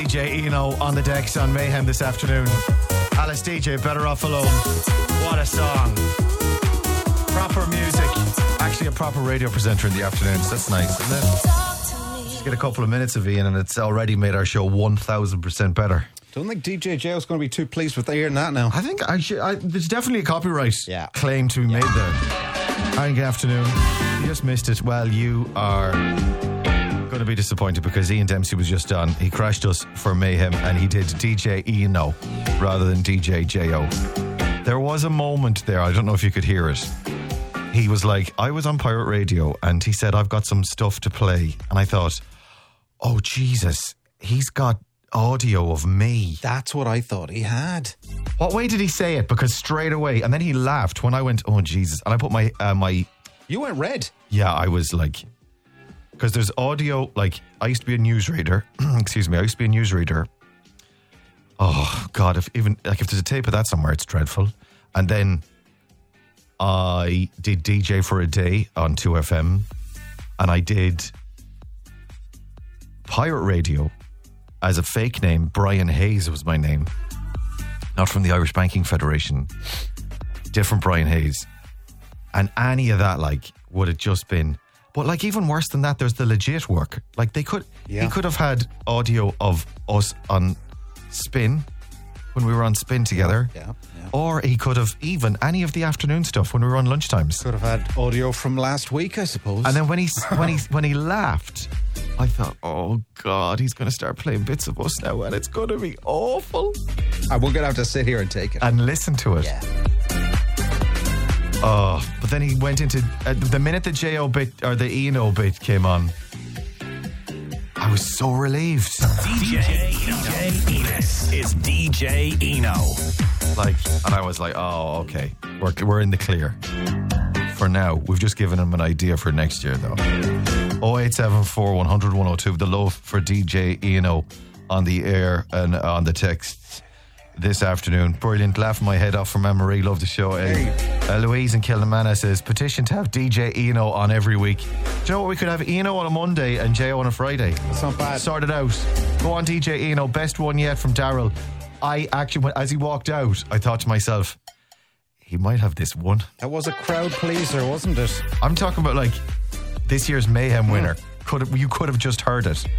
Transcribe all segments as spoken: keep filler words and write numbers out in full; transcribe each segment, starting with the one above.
J Eno on the decks on Mayhem this afternoon. Alice D J, Better Off Alone. What a song. Proper music. Actually a proper radio presenter in the afternoons. That's nice, isn't it? Just get a couple of minutes of Ian and it's already made our show one thousand percent better. Don't think D J J is going to be too pleased with hearing that now. I think I should, I, there's definitely a copyright yeah. claim to be made there. Hi, good afternoon. You just missed it. Well, you are going to be disappointed because Ian Dempsey was just on. He crashed us for Mayhem and he did D J Eno rather than D J J O. There was a moment there, I don't know if you could hear it. He was like, I was on Pirate Radio and he said, I've got some stuff to play. And I thought, oh, Jesus, he's got audio of me. That's what I thought he had. What way did he say it? Because straight away, and then he laughed when I went, oh, Jesus. And I put my... Uh, my you went red. Yeah, I was like... Because there's audio, like, I used to be a newsreader. Excuse me, I used to be a newsreader. Oh, God, if even... Like, if there's a tape of that somewhere, it's dreadful. And then I did D J for a day on two F M. And I did Pirate Radio as a fake name. Brian Hayes was my name. Not from the Irish Banking Federation. Different Brian Hayes. And any of that, like, would have just been... But, like, even worse than that, there's the legit work. Like, they could... Yeah. He could have had audio of us on Spin, when we were on Spin together. Yeah, yeah. Or he could have even any of the afternoon stuff when we were on lunchtimes. Could have had audio from last week, I suppose. And then when he, when he, when he laughed... I thought, oh, God, he's going to start playing bits of us now and it's going to be awful. And we're going to have to sit here and take it. And listen to it. Yeah. Oh, but then he went into... Uh, the minute the J O bit, or the Eno bit came on, I was so relieved. D J Eno. This is D J Eno. Like, and I was like, oh, okay. We're, we're in the clear. For now, we've just given him an idea for next year, though. oh eight seven four, one hundred, one oh two. The love for D J Eno on the air and on the texts this afternoon. Brilliant. Laughing my head off from Anne Marie. Love the show. Hey. Uh, Louise in Kilnamana says, petition to have D J Eno on every week. Do you know what? We could have Eno on a Monday and J O on a Friday. That's not bad. Sort it out. Go on, D J Eno. Best one yet from Daryl. I actually, as he walked out, I thought to myself, he might have this one. That was a crowd pleaser, wasn't it? I'm talking about like this year's Mayhem winner. Could have, you could have just heard it.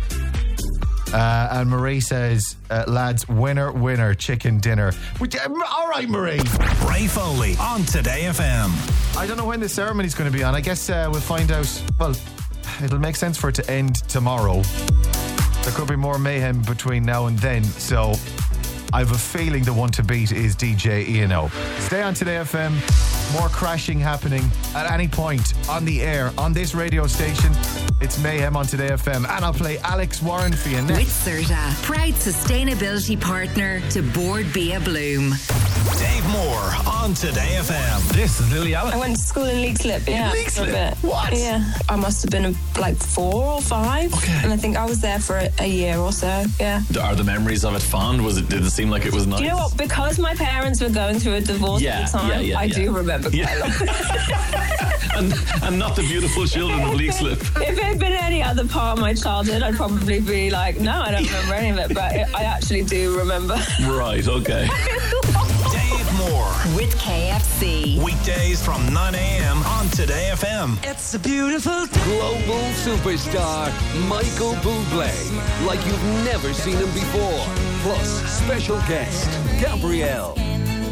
Uh, and Marie says, uh, lads, winner, winner, chicken dinner. Which, uh, all right, Marie. Ray Foley on Today F M. I don't know when the ceremony's going to be on. I guess uh, we'll find out. Well, it'll make sense for it to end tomorrow. There could be more mayhem between now and then. So I have a feeling the one to beat is D J Eno. Stay on Today F M. More crashing happening at any point on the air on this radio station. It's Mayhem on Today F M. And I'll play Alex Warren for you next. With CERTA, proud sustainability partner to Board Bia Bloom. Dave Moore on Today F M. This is Lily Allen. I went to school in Leixlip, yeah. Leixlip? What? Yeah. I must have been like four or five. Okay. And I think I was there for a, a year or so, yeah. Are the memories of it fond? Was it? Did it seem like it was nice? Do you know what? Because my parents were going through a divorce Yeah, at the time, yeah, yeah, I yeah. do remember quite Yeah. a lot. and, and not the beautiful children of Leixlip. If it had been any other part of my childhood, I'd probably be like, no, I don't remember any of it. But it, I actually do remember. Right, okay. Dave Moore. With K F C. Weekdays from nine a.m. on Today F M. It's a beautiful day. Global superstar Michael Bublé, like you've never seen him before. Plus, special guest Gabrielle.